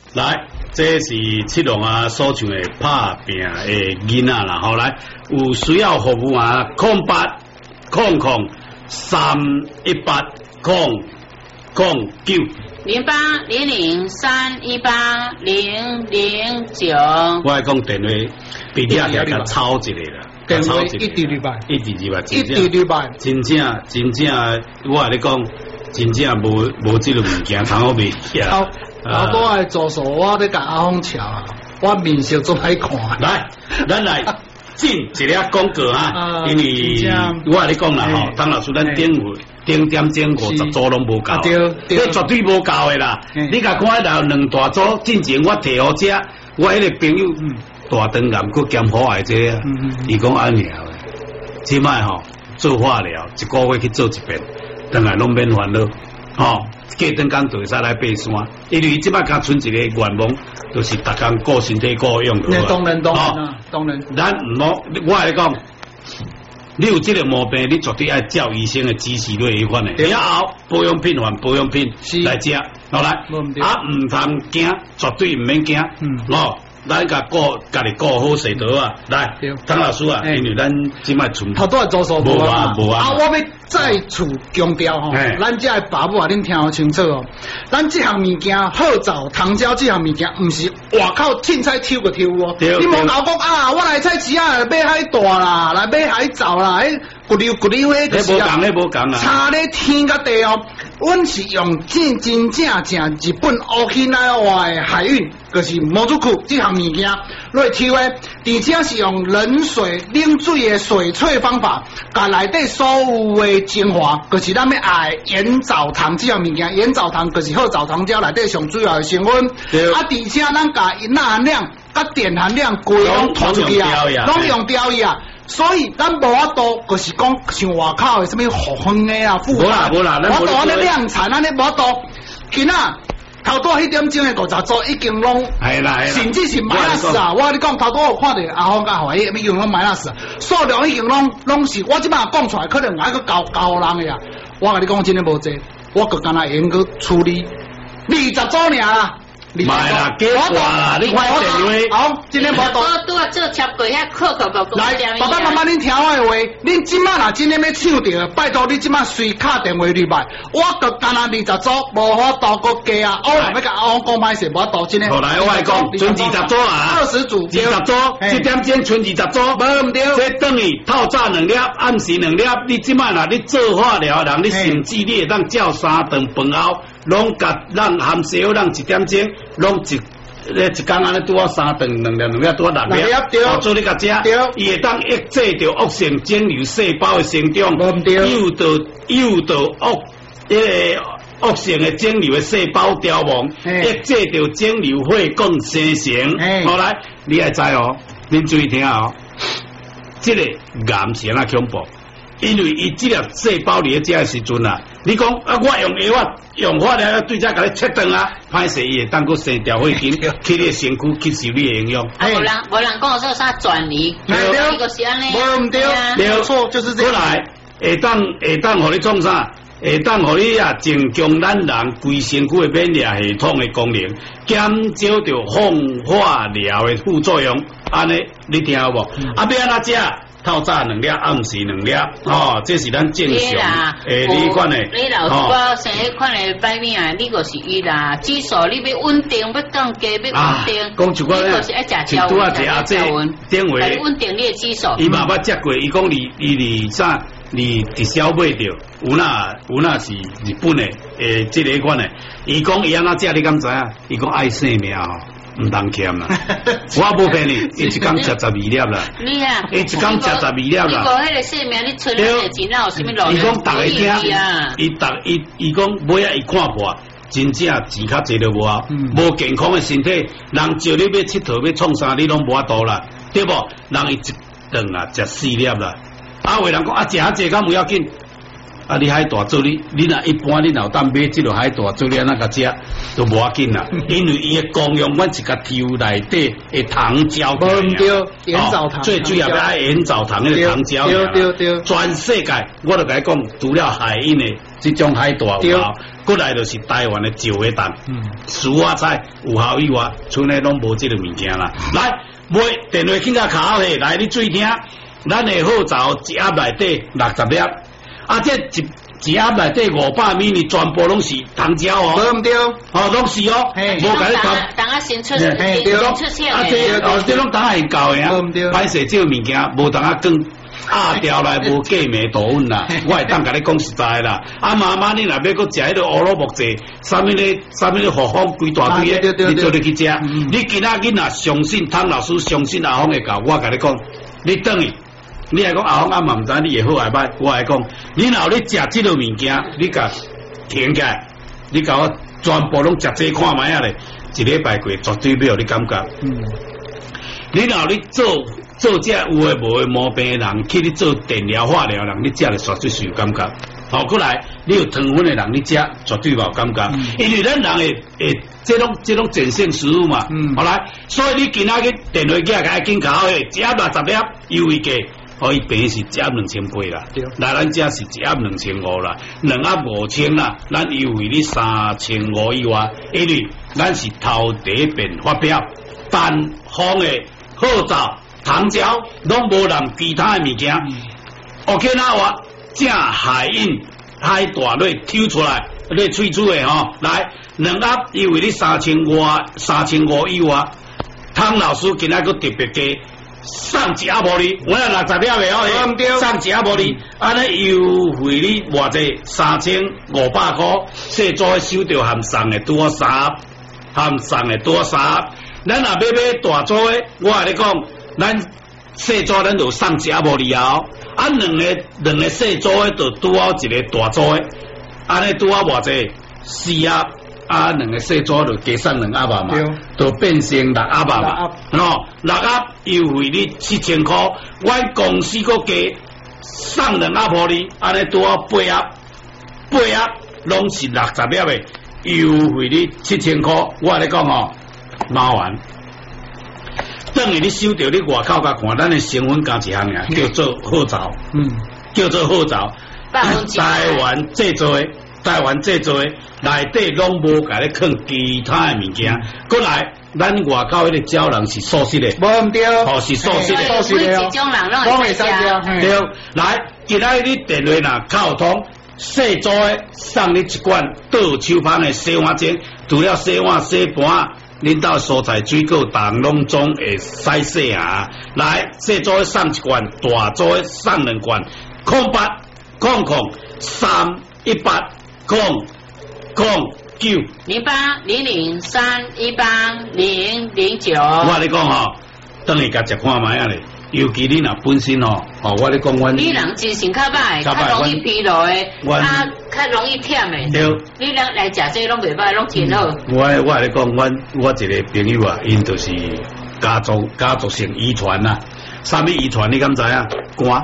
来，这是七龙啊所唱的拍拼的囡仔啦，好来，有需要服务啊，0800 318 009。 0800318009。 我来讲电话，比你遐甲抄一个啦， 电话一直入来，真正， 我跟你讲，真正无这个物件，通好袂起啊。 好多爱做数，我咧甲阿峰瞧啊，我面色做歹看。 来，咱来进一粒广告啊，因为我跟你讲啦吼，唐老师咱顶点钟50组拢无够，你绝对无够的啦。你甲看到2大组，进前我摕好食，我迄个朋友大肠癌佮减火癌这啊，伊讲安尼啊，即摆吼做化疗1个月去做一遍，当然拢免烦恼，吼。过顿工就会使来爬山，因为即摆较剩一个愿望，就是逐工顾身体顾用就好。 当然。 咱唔好，我来讲，你有这个毛病，你绝对爱照医生的指示来款的。了后保养品换保养品来食，好来，唔通惊，绝对唔免惊，哦。咱家己顾好势头啊！来，唐老师啊，因为咱即摆存头都系做数无啊。 我要再次强调吼，咱这爸母啊，恁听好清楚哦。咱这项物件好枣、糖胶这项物件，唔是外口凊彩抽个抽哦。你莫搞讲啊，我来菜市啊，买海大啦，来买海藻啦，骨溜迄个是啊， 无讲啊， 差咧天甲地哦。阮是用真正日本乌克兰话的海运，就是模组库这项物件来抽的，而且是用冷水的水萃方法，甲内底所有的精华，就是咱要爱盐藻糖这项物件。盐藻糖就是好枣糖胶内底上主要的成分，而且咱甲钠含量、甲碘含量规拢拖出去啊，拢用掉去啊。所以咱无法度，就是讲像外口的什么复方的啊、复方，无法度安尼量产，安尼无法度。今仔头多迄点钟的50组已经拢，甚至是-啊！我跟你讲，头多有看到阿峰甲怀疑，已经拢-啊，数量已经拢是，我即摆讲出来，可能还佫高人的啊！我跟你讲，真的无济，我佫干那用去处理20组尔啦。 买啦，给我啦！你快电话。 好，今天无多。 我拄啊做插过遐课来，爸爸妈妈，恁听我的话，恁即摆若真的要抢着，拜托你即摆随敲电话入来，我就干那20组，无法度搁加啊！我若要甲阿公讲歹势，无法度真的。 后来我来讲，存20组啊 ，20组 ，20组，1点钟存20组， 无唔对。 这等于透早2粒，暗时2粒，你即摆若你做化疗，人你甚至你会当照3顿饭后。拢甲咱含西药，咱1点钟，拢一工安尼拄啊3顿2粒拄啊6粒，好做你甲食，伊会当抑制着恶性肿瘤细胞的生长，诱导恶性的肿瘤的细胞凋亡，抑制着肿瘤血管生成。好来，你爱知哦，恁注意听哦，这个癌是安怎恐怖？因为伊这粒细胞伫遮的时阵啊，你讲啊，我用化疗对遮甲你切断啊，歹势伊会当佫生条血筋，去你的身躯吸收你的营养。 无人讲说啥转移，这个是安尼， 无唔对，没错，就是这样。 过来，会当互你创啥？会当互你啊，增强咱人规身躯的免疫系统的功能，减少着放化疗的副作用。安尼，你听有无？啊，要安怎食？透早2粒，暗时2粒，哦，这是咱正常。你款的， 你老师我生迄款的摆面啊，你就是伊啦，指数你要稳定，要降低，要稳定。 讲就我咧，就是爱食胶原， 电话稳定你的指数。 伊嘛捌食过，伊讲你啥？你直销买着，有那是日本的，这个款的。伊讲伊安怎食，你敢知啊？伊讲爱生命哦。唔当欠啦，我无骗你，伊一工食12粒啦。 你啊， 伊一工食12粒啦。 你无迄个性命，你存的钱哪有啥物路？ 伊讲逐个听，伊讲尾仔伊看破，真正钱较济都无啊，无健康的身体，人叫你要佚佗要创啥，你拢无法度啦，对不？人伊一顿啊食4粒啦，啊，有人讲啊食啊济敢不要紧， 啊，你海带做你若一般你老当买这个海带做你安那个食都无要紧啦，因为伊的功用，阮一个抽内底的糖胶， 无唔对，盐枣糖， 最主要要爱盐枣糖的糖胶， 对， 全世界我就甲你讲，除了海印的这种海带有效，过来就是台湾的石花蛋，蔬菜菜有效以外，村内拢无这个物件啦。来，买电话请甲卡去，来你注意听，咱的好枣一盒内底60粒，啊，这一盒内底500米，全部拢是糖胶哦， 无唔对， 哦，拢是哦，无甲你讲， 等下先出， 对， 啊， 这拢当然够的啊，歹势这个物件无当下更。掉来无过暝大稳啦，我会当甲你讲实在啦。啊，妈妈你若要搁食迄个乌萝卜糍，啥物咧何方规大堆的，你做你去食。你今仔日若相信汤老师，相信阿峰会教，我甲你讲，你等于你来讲阿峰阿嘛毋知你会好会歹，我来讲，你若咧食即个物件，你甲停起来，你甲我全部拢食这看卖啊咧，一礼拜过绝对要有你感觉。你若咧做这有诶无诶毛病的人，去你做电疗、化疗人，你食了绝对是有感觉。好，过来你有糖分的人，你食绝对无感觉，因为咱人会这种碱性食物嘛。好来，所以你今仔日电话寄来紧考诶，一盒60粒优惠价，可以平是一盒2800啦。来，咱这是一盒2500啦，2盒5000啦，咱优惠你3500以外，因为咱是头第一遍发表单方的好枣。糖胶拢无人其他的物件，OK 那话正海印海大类抽出来，你萃取的吼，来2盒优惠你3500以外，汤老师今仔个特别价送一盒玻璃，我60粒的哦，送一盒玻璃，安尼优惠你偌济3500块，细组的收着含送的多3盒，含送的多3盒，咱若要买大组的，我甲你讲。咱细组咱就送一盒玻璃啊，啊两个细组的就拄好一个大组的，安尼拄好偌济4盒，啊两个细组就加送2盒嘛，就变成6盒嘛，喏6盒优惠你7000块，阮公司个加送2盒玻璃，安尼拄好8盒拢是60粒的，优惠你7000块，我甲你讲吼，麻烦。等于你收到你外口甲看，咱的成分加一项呀，叫做好枣，叫做好枣。台湾制作的，内底拢无甲你放其他的物件。过来，咱外口迄个鸟人是素食的， 无唔对， 哦是素食的， 每一种人拢会使食。 对，来，今仔你电话若靠通，细组的送你一罐倒手芳的洗碗精，除了洗碗洗盘。恁兜蔬菜水果蛋拢总会使洗啊！来，细组送一罐，大组送2罐，0800 318 009 0800318009。 我你讲吼，等下甲食看卖啊咧，尤其你若本身吼，我咧讲阮。 你人精神较歹，较容易疲劳诶，较容易忝诶。 对。 你人来食这拢袂歹，拢挺好。 我咧讲，我一个朋友啊，因就是家族性遗传啊，啥物遗传你敢知啊？肝，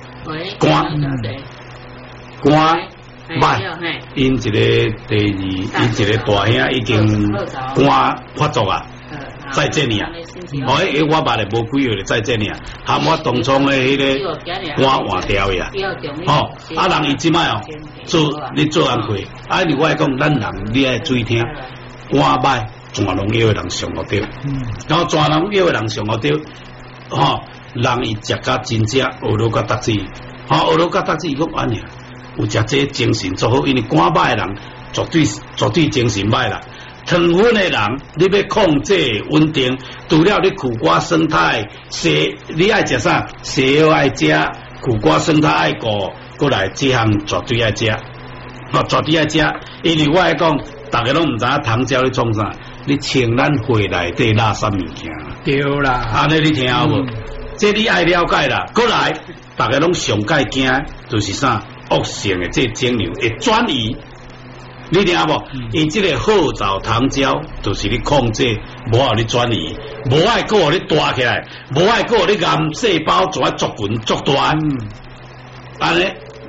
歹，因一个因一个大兄已经肝发作啊。在这里啊，我捌咧无几月咧在这里啊，含我当初的迄个肝换掉呀，啊人伊即摆哦你做安过，啊你我讲咱人你爱注意听，肝歹全农药的人上好着，然后全农药的人上好着，人伊食甲真正学落甲达志，学落甲达志伊讲安尼，有食这精神做好，因为肝歹的人绝对精神歹啦。糖分的人，你要控制稳定，除了你苦瓜生态，你爱食啥？西药爱食，苦瓜生态爱顾，过来这项绝对爱食，绝对爱食。因为我来讲，大家拢唔知影糖胶你创啥，你清咱肺内底垃圾物件。 对啦， 安尼你听有无？这你爱了解啦。过来，大家拢上界惊就是啥恶性的这肿瘤会转移。你听无？因这个好枣糖胶，就是你控制，无互你转移，无爱搁互你大起来，无爱搁互你癌细胞做足群足大。安尼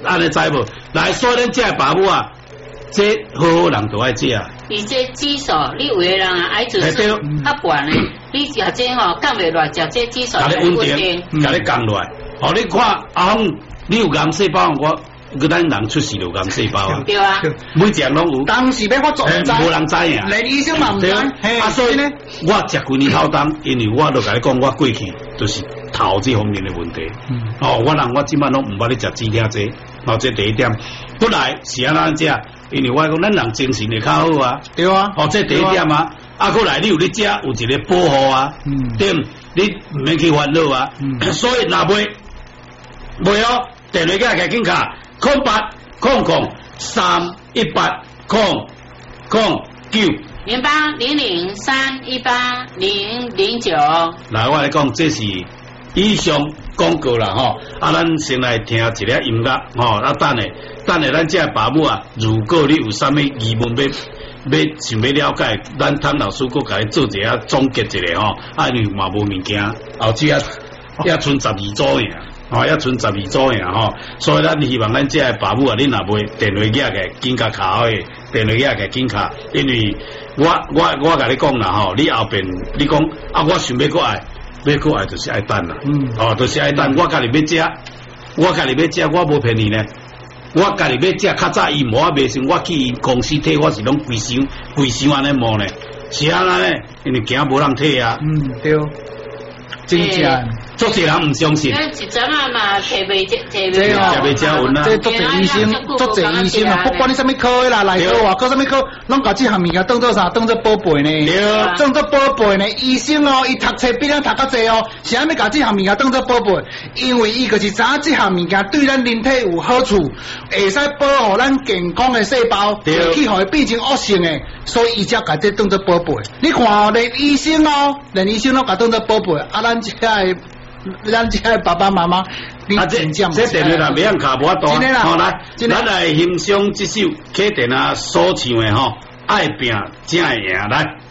安尼知无？来，所以咱这爸母啊，这好人都爱食啊。 你这紫薯，你有的人啊爱做较悬的，你食这吼降袂落，食这紫薯就稳定， 甲你降落来。哦，你看阿红，你有癌细胞，我咱人出事就癌细胞啊。 对啊， 每只人拢有。 当时要发作， 无人知影， 连医生嘛唔知。 啊，所以呢，我食几年透当，因为我都甲你讲，我过去就是头这方面的问题。哦，我即摆拢唔捌咧食猪疼济，哦，这第一点。本来是安怎食，因为我讲咱人精神会较好啊。 对啊。 哦，这第一点啊。啊，过来你有咧食，有一个保护啊。对，你唔免去烦恼啊。所以若袂哦，电话甲警卡0800318009。 0800318009。 来，我来讲，这是以上广告啦吼。啊，咱先来听一个音乐吼。啊，等下，咱这爸母啊，如果你有啥物疑问想要了解，咱谭老师佫甲你做一下总结一下吼。啊，因为嘛无物件，后只也剩12组尔。哦，也剩12组尔吼，所以咱希望咱这个爸母啊，你若袂电话寄个紧甲卡好诶，电话寄个紧卡，因为我甲你讲啦吼，你后边你讲啊，我想要过爱就是爱等啦，哦，就是爱等，我家己要食，我无骗你呢，我家己要食，较早伊无卖先，我去因公司摕，我是拢规箱安尼摸呢，是安尼呢，因为惊无人摕啊， 对。真正， 足侪人唔相信。 一阵啊嘛，摕袂食稳啦。 这足侪医生啊，不管你什么科的啦，内科外科什么科，拢把这项物件当做啥？当做宝贝呢？当做宝贝呢？医生哦，伊读册比咱读较济哦，是安尼把这项物件当做宝贝？因为伊就是知影这项物件对咱人体有好处，会使保护咱健康的细胞，袂去互伊变成恶性的，所以伊才把这当做宝贝。你看哦，连医生拢把当做宝贝，啊咱这个爸爸妈妈，你真正这电话啦，袂用卡无多。好来，咱来欣赏这首启电啊所唱的吼，爱拼才会赢来。